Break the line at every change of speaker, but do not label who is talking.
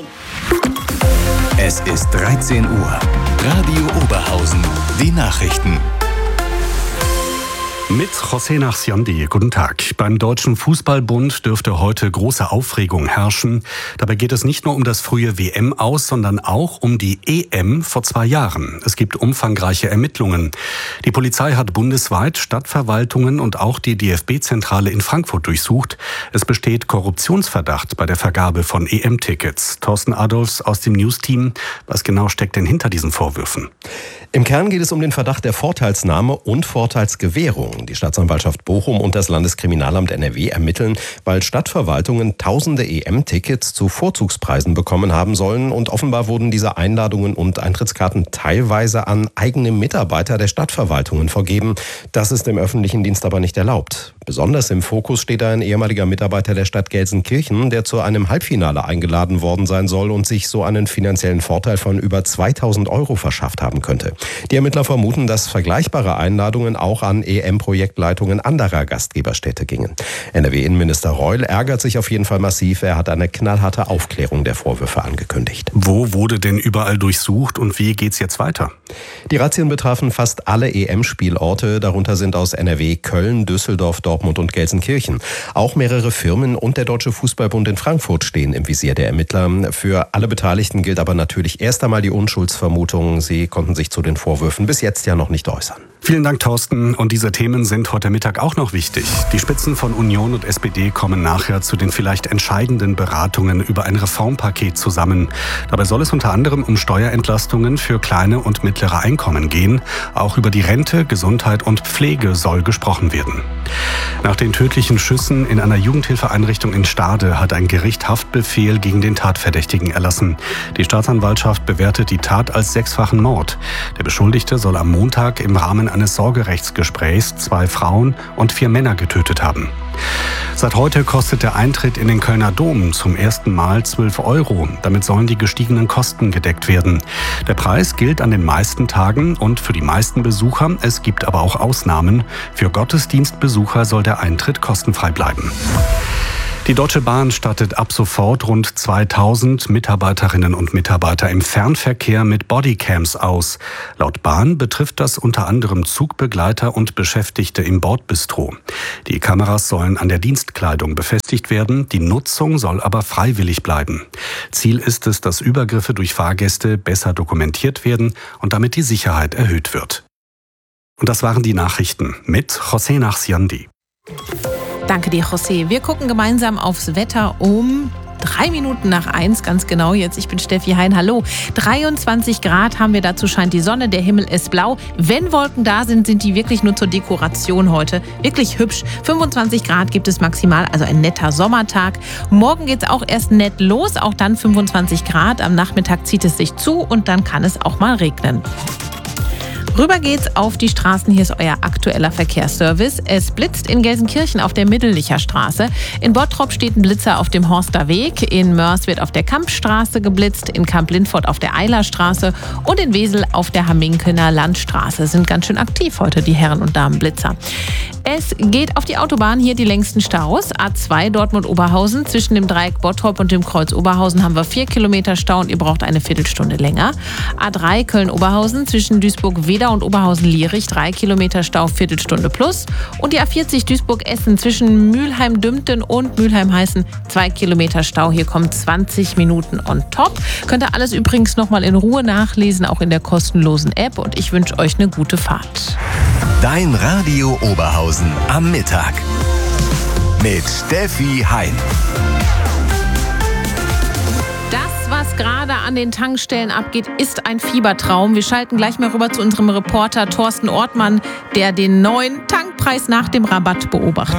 Es ist 13 Uhr. Radio Oberhausen. Die Nachrichten.
Mit José Nachsiandi. Guten Tag. Beim Deutschen Fußballbund dürfte heute große Aufregung herrschen. Dabei geht es nicht nur um das frühe WM-Aus, sondern auch um die EM vor 2 Jahren. Es gibt umfangreiche Ermittlungen. Die Polizei hat bundesweit Stadtverwaltungen und auch die DFB-Zentrale in Frankfurt durchsucht. Es besteht Korruptionsverdacht bei der Vergabe von EM-Tickets. Thorsten Adolfs aus dem News-Team. Was genau steckt denn hinter diesen Vorwürfen?
Im Kern geht es um den Verdacht der Vorteilsnahme und Vorteilsgewährung. Die Staatsanwaltschaft Bochum und das Landeskriminalamt NRW ermitteln, weil Stadtverwaltungen tausende EM-Tickets zu Vorzugspreisen bekommen haben sollen. Und offenbar wurden diese Einladungen und Eintrittskarten teilweise an eigene Mitarbeiter der Stadtverwaltungen vergeben. Das ist im öffentlichen Dienst aber nicht erlaubt. Besonders im Fokus steht ein ehemaliger Mitarbeiter der Stadt Gelsenkirchen, der zu einem Halbfinale eingeladen worden sein soll und sich so einen finanziellen Vorteil von über 2.000 € verschafft haben könnte. Die Ermittler vermuten, dass vergleichbare Einladungen auch an EM-Projektleitungen anderer Gastgeberstädte gingen. NRW-Innenminister Reul ärgert sich auf jeden Fall massiv. Er hat eine knallharte Aufklärung der Vorwürfe angekündigt.
Wo wurde denn überall durchsucht und wie geht's jetzt weiter?
Die Razzien betrafen fast alle EM-Spielorte. Darunter sind aus NRW Köln, Düsseldorf, Dortmund und Gelsenkirchen. Auch mehrere Firmen und der Deutsche Fußballbund in Frankfurt stehen im Visier der Ermittler. Für alle Beteiligten gilt aber natürlich erst einmal die Unschuldsvermutung. Sie konnten sich zu den Vorwürfen bis jetzt ja noch nicht äußern.
Vielen Dank, Thorsten. Und diese Themen sind heute Mittag auch noch wichtig. Die Spitzen von Union und SPD kommen nachher zu den vielleicht entscheidenden Beratungen über ein Reformpaket zusammen. Dabei soll es unter anderem um Steuerentlastungen für kleine und mittlere Einkommen gehen. Auch über die Rente, Gesundheit und Pflege soll gesprochen werden. Nach den tödlichen Schüssen in einer Jugendhilfeeinrichtung in Stade hat ein Gericht Haftbefehl gegen den Tatverdächtigen erlassen. Die Staatsanwaltschaft bewertet die Tat als 6-fachen Mord. Der Beschuldigte soll am Montag im Rahmen eines Sorgerechtsgesprächs 2 Frauen und 4 Männer getötet haben. Seit heute kostet der Eintritt in den Kölner Dom zum ersten Mal 12 €. Damit sollen die gestiegenen Kosten gedeckt werden. Der Preis gilt an den meisten Tagen und für die meisten Besucher. Es gibt aber auch Ausnahmen. Für Gottesdienstbesucher soll der Eintritt kostenfrei bleiben. Die Deutsche Bahn stattet ab sofort rund 2.000 Mitarbeiterinnen und Mitarbeiter im Fernverkehr mit Bodycams aus. Laut Bahn betrifft das unter anderem Zugbegleiter und Beschäftigte im Bordbistro. Die Kameras sollen an der Dienstkleidung befestigt werden, die Nutzung soll aber freiwillig bleiben. Ziel ist es, dass Übergriffe durch Fahrgäste besser dokumentiert werden und damit die Sicherheit erhöht wird. Und das waren die Nachrichten mit José Nachsiandi.
Danke dir, José. Wir gucken gemeinsam aufs Wetter um 3 Minuten nach 1, ganz genau jetzt. Ich bin Steffi Hein, hallo. 23 Grad haben wir, dazu scheint die Sonne, der Himmel ist blau. Wenn Wolken da sind, sind die wirklich nur zur Dekoration heute. Wirklich hübsch. 25 Grad gibt es maximal, also ein netter Sommertag. Morgen geht es auch erst nett los, auch dann 25 Grad. Am Nachmittag zieht es sich zu und dann kann es auch mal regnen. Rüber geht's auf die Straßen. Hier ist euer aktueller Verkehrsservice. Es blitzt in Gelsenkirchen auf der Mittellicher Straße. In Bottrop steht ein Blitzer auf dem Horster Weg. In Mörs wird auf der Kampstraße geblitzt. In Kamp-Lindfort auf der Eilerstraße. Und in Wesel auf der Hamminkener Landstraße. Sind ganz schön aktiv heute die Herren und Damen Blitzer. Es geht auf die Autobahn, hier die längsten Staus. A2 Dortmund-Oberhausen. Zwischen dem Dreieck Bottrop und dem Kreuz Oberhausen haben wir 4 Kilometer Stau und ihr braucht eine Viertelstunde länger. A3 Köln-Oberhausen zwischen Duisburg-Wedau und Oberhausen-Lierich 3 Kilometer Stau, Viertelstunde plus. Und die A40 Duisburg-Essen zwischen Mülheim-Dümpten und Mülheim-Heißen 2 Kilometer Stau. Hier kommen 20 Minuten on top. Könnt ihr alles übrigens nochmal in Ruhe nachlesen, auch in der kostenlosen App. Und ich wünsche euch eine gute Fahrt.
Dein Radio Oberhausen am Mittag mit Steffi Hein.
Das, was gerade an den Tankstellen abgeht, ist ein Fiebertraum. Wir schalten gleich mal rüber zu unserem Reporter Thorsten Ortmann, der den neuen Tankpreis nach dem Rabatt beobachtet.